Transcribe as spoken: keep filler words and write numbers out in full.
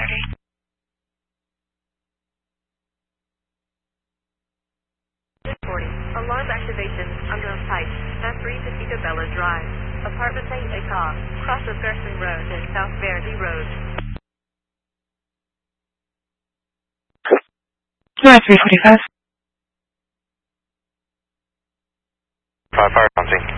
forty. Alarm activation under a pipe at three fifty Bella Drive. Apartment eight A car. Cross of Gerson Road and South Verdi Road. Drive three forty-five. Five fire counting.